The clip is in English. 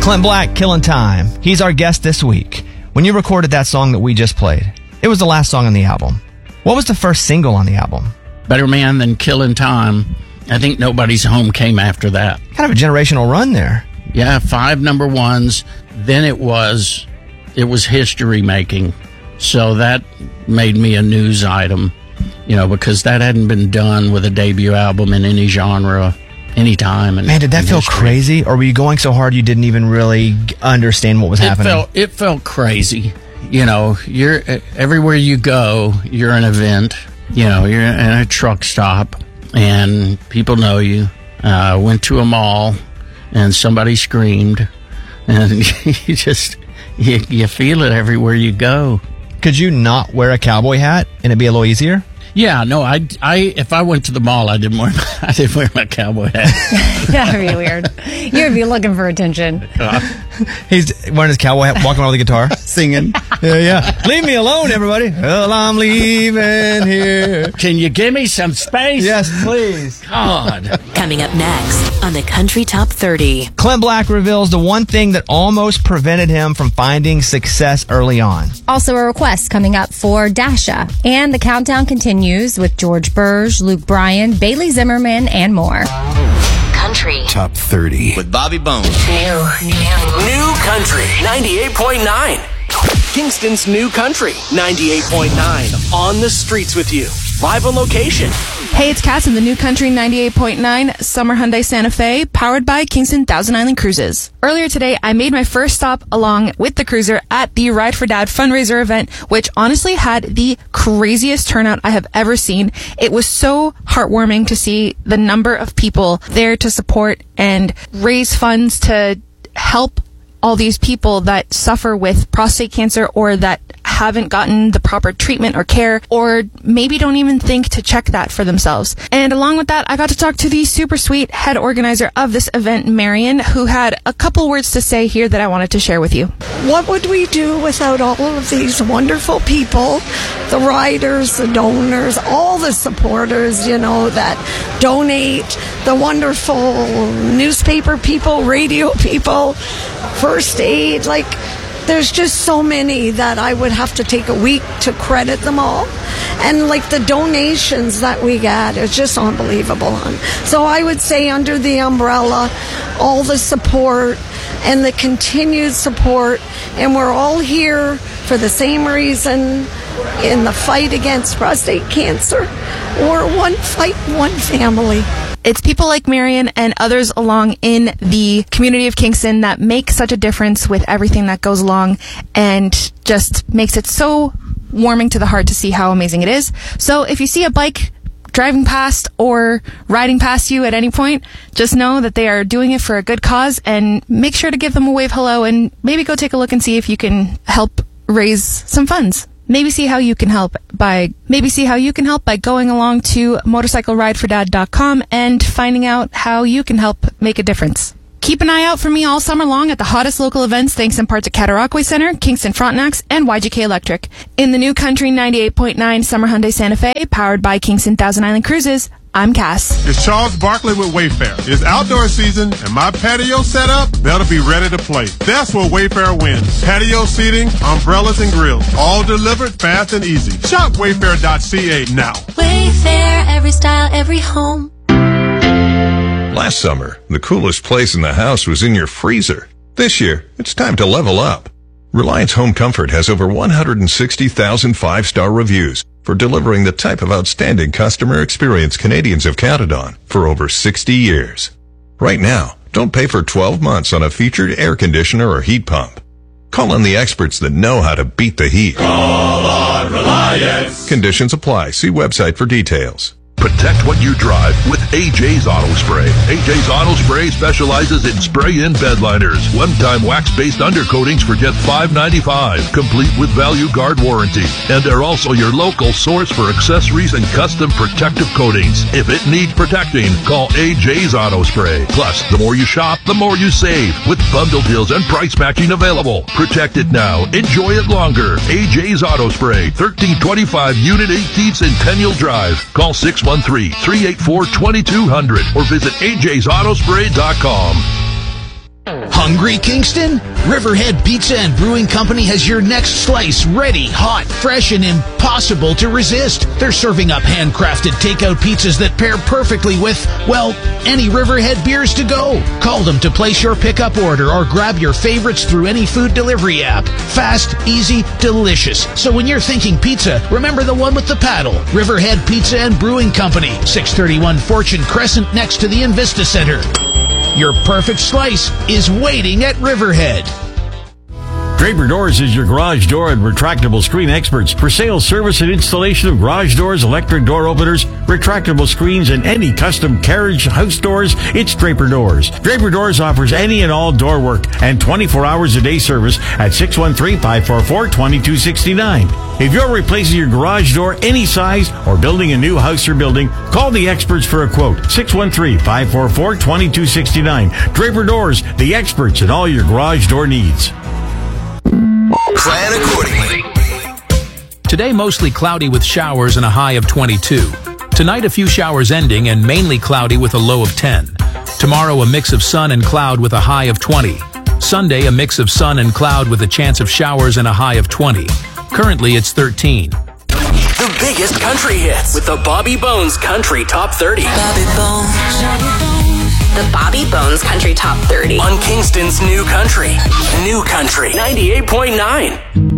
Clint Black, Killing Time. He's our guest this week. When you recorded that song that we just played, it was the last song on the album. What was the first single on the album? Better Man Than Killing Time. I think Nobody's Home came after that. Kind of a generational run there. Yeah, 5 number ones. Then it was history making. So that made me a news item, because that hadn't been done with a debut album in any genre, any time. Man, did that feel crazy? Or were you going so hard you didn't even really understand what was happening? It felt crazy. You're everywhere you go, you're an event. You're in a truck stop and people know you. Went to a mall and somebody screamed, and you feel it everywhere you go. Could you not wear a cowboy hat and it'd be a little easier? Yeah, no, if I went to the mall, I didn't wear my cowboy hat. That'd be weird. You'd be looking for attention. He's wearing his cowboy hat, walking around with the guitar, singing. Yeah. Leave me alone, everybody. Well, I'm leaving here. Can you give me some space? Yes, please. God. Coming up next on the Country Top 30. Clint Black reveals the one thing that almost prevented him from finding success early on. Also a request coming up for Dasha. And the countdown continues with George Burge, Luke Bryan, Bailey Zimmerman, and more. Country Top 30 with Bobby Bones. New Country 98.9. Kingston's New Country 98.9. On the streets with you. Live on location. Hey, it's Cass in the New Country 98.9 Summer Hyundai Santa Fe, powered by Kingston Thousand Island Cruises. Earlier today, I made my first stop along with the cruiser at the Ride for Dad fundraiser event, which honestly had the craziest turnout I have ever seen. It was so heartwarming to see the number of people there to support and raise funds to help all these people that suffer with prostate cancer or that haven't gotten the proper treatment or care, or maybe don't even think to check that for themselves. And along with that, I got to talk to the super sweet head organizer of this event, Marion, who had a couple words to say here that I wanted to share with you. What would we do without all of these wonderful people, the riders, the donors, all the supporters, that donate, the wonderful newspaper people, radio people, first aid, there's just so many that I would have to take a week to credit them all. And the donations that we get is just unbelievable. So I would say under the umbrella, all the support and the continued support, and we're all here for the same reason in the fight against prostate cancer. We're one fight, one family. It's people like Marion and others along in the community of Kingston that make such a difference with everything that goes along, and just makes it so warming to the heart to see how amazing it is. So if you see a bike driving past or riding past you at any point, just know that they are doing it for a good cause, and make sure to give them a wave hello and maybe go take a look and see if you can help raise some funds. Maybe see how you can help by going along to motorcycleridefordad.com and finding out how you can help make a difference. Keep an eye out for me all summer long at the hottest local events, thanks in part to Cataraqui Center, Kingston Frontenacs, and YGK Electric. In the New Country 98.9 Summer Hyundai Santa Fe, powered by Kingston Thousand Island Cruises, I'm Cass. It's Charles Barkley with Wayfair. It's outdoor season, and my patio setup better be ready to play. That's where Wayfair wins. Patio seating, umbrellas, and grills. All delivered fast and easy. Shop wayfair.ca now. Wayfair, every style, every home. Last summer, the coolest place in the house was in your freezer. This year, it's time to level up. Reliance Home Comfort has over 160,000 5-star reviews for delivering the type of outstanding customer experience Canadians have counted on for over 60 years. Right now, don't pay for 12 months on a featured air conditioner or heat pump. Call on the experts that know how to beat the heat. Call on Reliance. Conditions apply. See website for details. Protect what you drive with AJ's Auto Spray. AJ's Auto Spray specializes in spray-in bed liners. One-time wax-based undercoatings for just $5.95, complete with Value Guard warranty. And they're also your local source for accessories and custom protective coatings. If it needs protecting, call AJ's Auto Spray. Plus, the more you shop, the more you save, with bundle deals and price matching available. Protect it now. Enjoy it longer. AJ's Auto Spray, 1325 Unit 18 Centennial Drive. Call 613-384-2200 or visit ajsautospray.com. Hungry, Kingston? Riverhead Pizza and Brewing Company has your next slice ready, hot, fresh, and impossible to resist. They're serving up handcrafted takeout pizzas that pair perfectly with, well, any Riverhead beers to go. Call them to place your pickup order or grab your favorites through any food delivery app. Fast, easy, delicious. So when you're thinking pizza, remember the one with the paddle. Riverhead Pizza and Brewing Company, 631 Fortune Crescent next to the Invista Center. Your perfect slice is waiting at Riverhead. Draper Doors is your garage door and retractable screen experts for sales, service, and installation of garage doors, electric door openers, retractable screens, and any custom carriage house doors. It's Draper Doors. Draper Doors offers any and all door work and 24 hours a day service at 613-544-2269. If you're replacing your garage door any size or building a new house or building, call the experts for a quote. 613-544-2269. Draper Doors, the experts in all your garage door needs. Plan accordingly. Today, mostly cloudy with showers and a high of 22. Tonight, a few showers ending and mainly cloudy with a low of 10. Tomorrow, a mix of sun and cloud with a high of 20. Sunday, a mix of sun and cloud with a chance of showers and a high of 20. Currently, it's 13. The biggest country hits with the Bobby Bones Country Top 30. Bobby Bones. The Bobby Bones Country Top 30. On Kingston's New Country. New Country 98.9.